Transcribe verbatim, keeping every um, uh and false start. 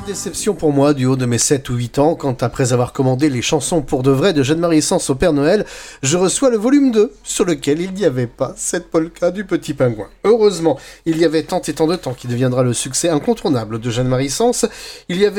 Déception pour moi du haut de mes sept ou huit ans quand, après avoir commandé les chansons pour de vrai de Jeanne-Marie Sens au Père Noël, je reçois le volume deux sur lequel il n'y avait pas cette polka du Petit Pingouin. Heureusement, il y avait tant et tant de temps qui deviendra le succès incontournable de Jeanne-Marie Sens, il y avait